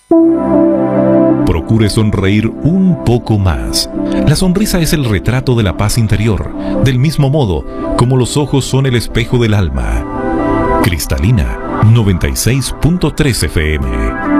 Procure sonreír un poco más. La sonrisa es el retrato de la paz interior, del mismo modo como los ojos son el espejo del alma. Cristalina 96.3 FM.